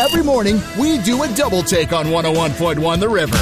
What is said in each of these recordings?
Every morning, we do a double take on 101.1 The River.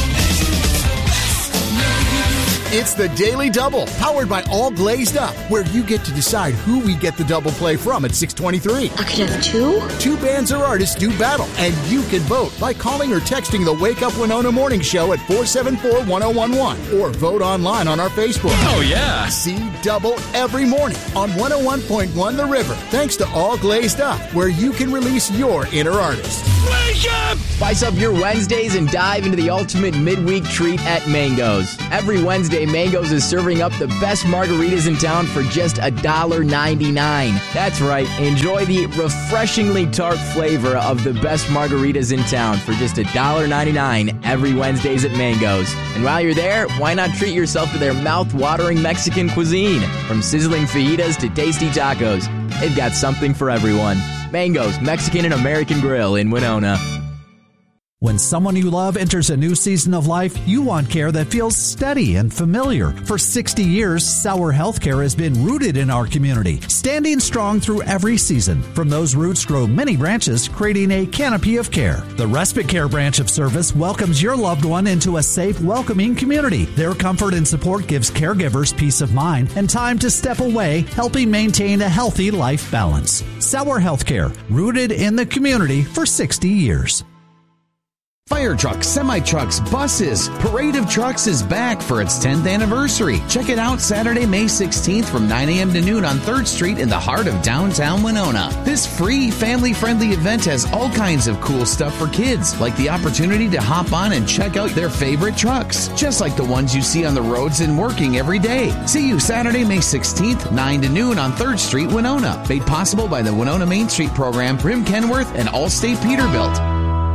It's the Daily Double, powered by All Glazed Up, where you get to decide who we get the double play from at 6:23. I could have two? Two bands or artists do battle, and you can vote by calling or texting the Wake Up Winona Morning Show at 474-1011, or vote online on our Facebook. Oh, yeah. See Double every morning on 101.1 The River, thanks to All Glazed Up, where you can release your inner artist. Wake up! Spice up your Wednesdays and dive into the ultimate midweek treat at Mango's. Every Wednesday, Mango's is serving up the best margaritas in town for just $1.99. That's right. Enjoy the refreshingly tart flavor of the best margaritas in town for just $1.99 every Wednesdays at Mango's. And while you're there, why not treat yourself to their mouth-watering Mexican cuisine? From sizzling fajitas to tasty tacos, they've got something for everyone. Mango's Mexican and American Grill in Winona. When someone you love enters a new season of life, you want care that feels steady and familiar. For 60 years, Sauer Healthcare has been rooted in our community, standing strong through every season. From those roots grow many branches, creating a canopy of care. The Respite Care branch of service welcomes your loved one into a safe, welcoming community. Their comfort and support gives caregivers peace of mind and time to step away, helping maintain a healthy life balance. Sauer Healthcare, rooted in the community for 60 years. Fire trucks, semi-trucks, buses. Parade of Trucks is back for its 10th anniversary. Check it out Saturday, May 16th from 9 a.m. to noon on 3rd Street in the heart of downtown Winona. This free, family-friendly event has all kinds of cool stuff for kids, like the opportunity to hop on and check out their favorite trucks, just like the ones you see on the roads and working every day. See you Saturday, May 16th, 9 to noon on 3rd Street, Winona. Made possible by the Winona Main Street Program, Brim Kenworth, and Allstate Peterbilt.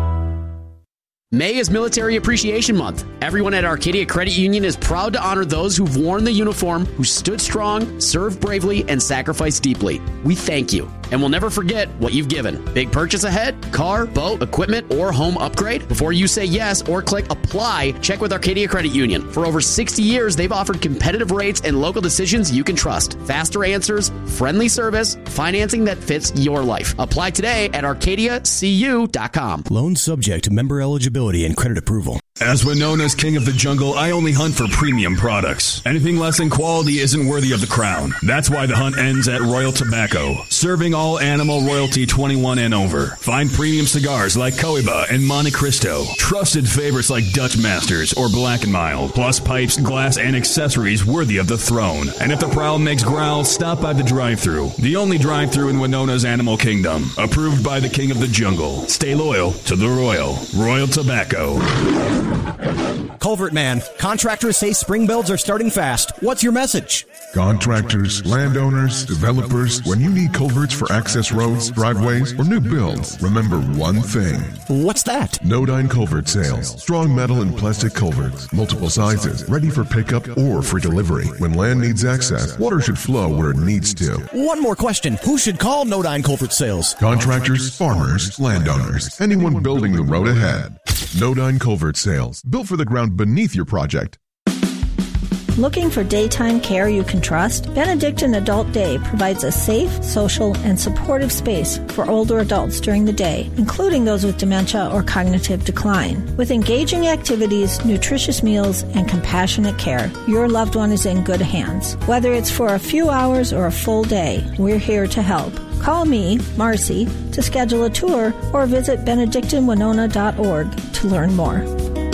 May is Military Appreciation Month. Everyone at Arcadia Credit Union is proud to honor those who've worn the uniform, who stood strong, served bravely, and sacrificed deeply. We thank you, and we'll never forget what you've given. Big purchase ahead? Car, boat, equipment, or home upgrade? Before you say yes or click apply, check with Arcadia Credit Union. For over 60 years, they've offered competitive rates and local decisions you can trust. Faster answers, friendly service, financing that fits your life. Apply today at arcadiacu.com. Loan subject to member eligibility and credit approval. As Winona's king of the jungle, I only hunt for premium products. Anything less than quality isn't worthy of the crown. That's why the hunt ends at Royal Tobacco, serving all animal royalty 21 and over. Find premium cigars like Cohiba and Monte Cristo, trusted favorites like Dutch Masters or Black & Mild, plus pipes, glass, and accessories worthy of the throne. And if the prowl makes growl, stop by the drive-thru, the only drive-thru in Winona's animal kingdom. Approved by the king of the jungle. Stay loyal to the Royal. Royal Tobacco. Culvert Man, contractors say spring builds are starting fast. What's your message? Contractors, landowners, developers, when you need culverts for access roads, driveways, or new builds, remember one thing. What's that? Nodyne Culvert Sales. Strong metal and plastic culverts, multiple sizes, ready for pickup or for delivery. When land needs access, water should flow where it needs to. One more question. Who should call Nodyne Culvert Sales? Contractors, farmers, landowners, anyone building the road ahead. Nodyne Culvert Sales. Built for the ground beneath your project. Looking for daytime care you can trust? Benedictine Adult Day provides a safe, social, and supportive space for older adults during the day, including those with dementia or cognitive decline. With engaging activities, nutritious meals, and compassionate care, your loved one is in good hands. Whether it's for a few hours or a full day, we're here to help. Call me, Marcy, to schedule a tour or visit benedictinewinona.org to learn more.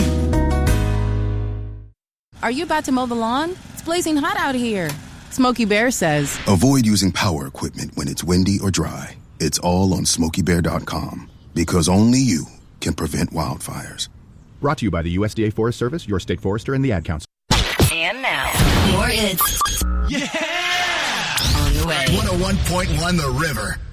Are you about to mow the lawn? It's blazing hot out here. Smokey Bear says, avoid using power equipment when it's windy or dry. It's all on SmokeyBear.com, because only you can prevent wildfires. Brought to you by the USDA Forest Service, your state forester, and the Ad Council. And now, more hits. Yeah! On the way. 101.1 The River.